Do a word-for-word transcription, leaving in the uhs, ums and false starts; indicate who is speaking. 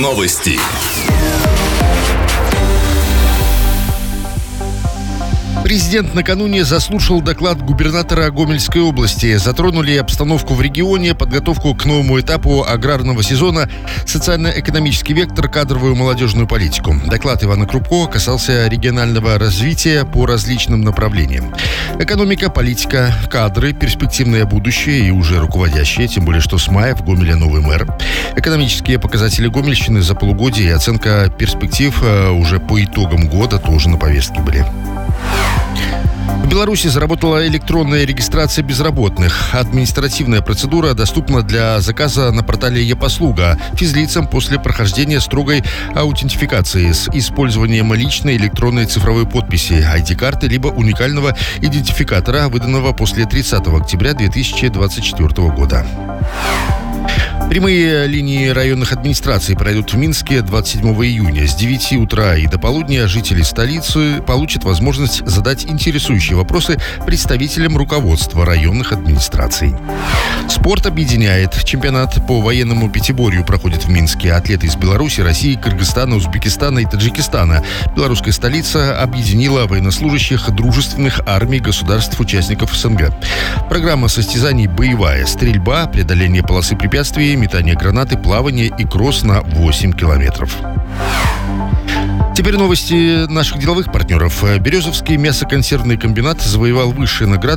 Speaker 1: Новости.
Speaker 2: Президент накануне заслушал доклад губернатора Гомельской области. Затронули обстановку в регионе, подготовку к новому этапу аграрного сезона, социально-экономический вектор, кадровую молодежную политику. Доклад Ивана Крупко касался регионального развития по различным направлениям. Экономика, политика, кадры, перспективное будущее и уже руководящее, тем более что с мая в Гомеле новый мэр. Экономические показатели Гомельщины за полугодие и оценка перспектив уже по итогам года тоже на повестке были. В Беларуси заработала электронная регистрация безработных. Административная процедура доступна для заказа на портале «Е-послуга» физлицам после прохождения строгой аутентификации с использованием личной электронной цифровой подписи, ай ди-карты либо уникального идентификатора, выданного после тридцатого октября две тысячи двадцать четвёртого года. Прямые линии районных администраций пройдут в Минске двадцать седьмого июня. С девяти утра и до полудня жители столицы получат возможность задать интересующие вопросы представителям руководства районных администраций. Спорт объединяет. Чемпионат по военному пятиборью проходит в Минске. Атлеты из Беларуси, России, Кыргызстана, Узбекистана и Таджикистана. Белорусская столица объединила военнослужащих дружественных армий государств-участников эс эн гэ. Программа состязаний боевая: стрельба, преодоление полосы препятствий, метание гранаты, плавание и кросс на восемь километров. Теперь новости наших деловых партнеров. Березовский мясоконсервный комбинат завоевал высшие награды